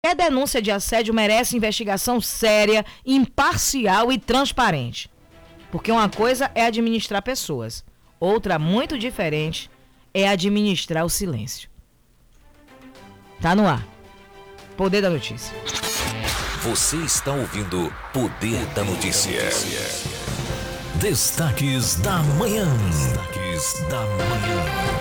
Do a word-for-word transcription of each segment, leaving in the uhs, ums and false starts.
Qualquer denúncia de assédio merece investigação séria, imparcial e transparente. Porque uma coisa é administrar pessoas, outra muito diferente é administrar o silêncio. Tá no ar. Poder da Notícia. Você está ouvindo Poder da Notícia. Destaques da manhã. Destaques da manhã.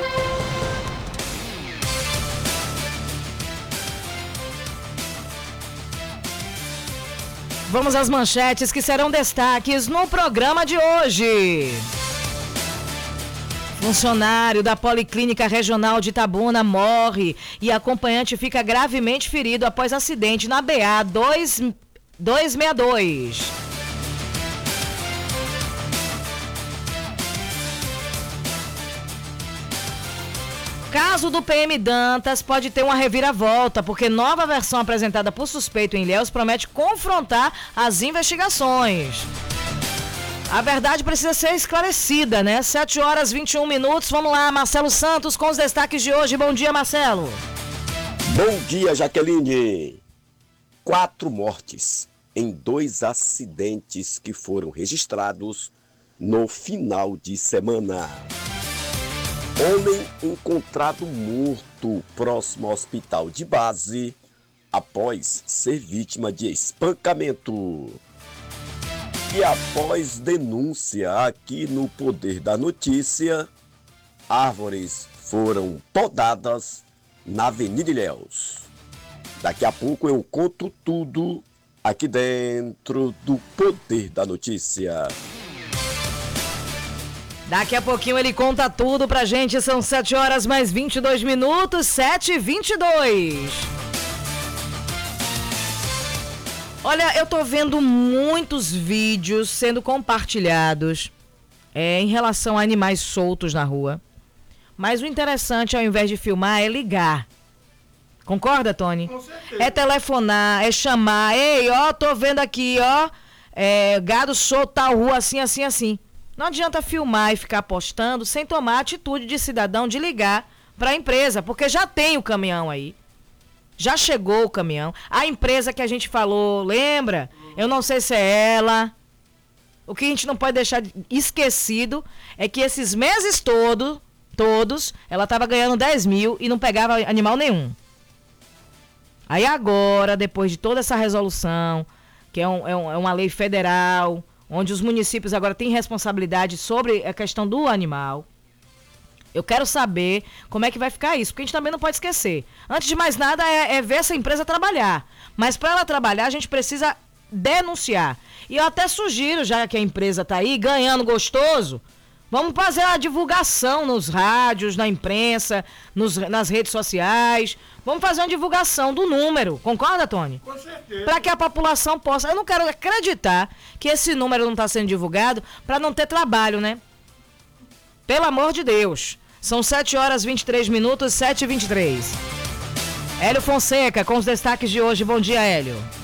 Vamos às manchetes que serão destaques no programa de hoje. Funcionário da Policlínica Regional de Itabuna morre e acompanhante fica gravemente ferido após acidente na B A duzentos e sessenta e dois. Caso do P M Dantas pode ter uma reviravolta, porque nova versão apresentada por suspeito em Ilhéus promete confrontar as investigações. A verdade precisa ser esclarecida, né? sete horas e vinte e um minutos. Vamos lá, Marcelo Santos com os destaques de hoje. Bom dia, Marcelo. Bom dia, Jaqueline. Quatro mortes em dois acidentes que foram registrados no final de semana. Homem encontrado morto próximo ao hospital de base após ser vítima de espancamento. E após denúncia aqui no Poder da Notícia, árvores foram podadas na Avenida Ilhéus. Daqui a pouco eu conto tudo aqui dentro do Poder da Notícia. Daqui a pouquinho ele conta tudo pra gente. São sete horas mais vinte e dois minutos, sete e vinte e dois. Olha, eu tô vendo muitos vídeos sendo compartilhados é, em relação a animais soltos na rua. Mas o interessante, ao invés de filmar, é ligar. Concorda, Tony? Com certeza. É telefonar, é chamar. Ei, ó, tô vendo aqui, ó, é, gado solto, tal rua, assim, assim, assim. Não adianta filmar e ficar postando sem tomar a atitude de cidadão de ligar para a empresa, porque já tem o caminhão aí. Já chegou o caminhão. A empresa que a gente falou, lembra? Eu não sei se é ela. O que a gente não pode deixar esquecido é que esses meses todo, todos, ela estava ganhando dez mil e não pegava animal nenhum. Aí agora, depois de toda essa resolução, que é, um, é, um, é uma lei federal, onde os municípios agora têm responsabilidade sobre a questão do animal. Eu quero saber como é que vai ficar isso, porque a gente também não pode esquecer. Antes de mais nada, é, é ver essa empresa trabalhar. Mas para ela trabalhar, a gente precisa denunciar. E eu até sugiro, já que a empresa está aí, ganhando gostoso, vamos fazer uma divulgação nos rádios, na imprensa, nos, nas redes sociais. Vamos fazer uma divulgação do número. Concorda, Tony? Com certeza. Para que a população possa... Eu não quero acreditar que esse número não está sendo divulgado para não ter trabalho, né? Pelo amor de Deus. São sete horas e vinte e três minutos, sete e vinte e três. Hélio Fonseca com os destaques de hoje. Bom dia, Hélio.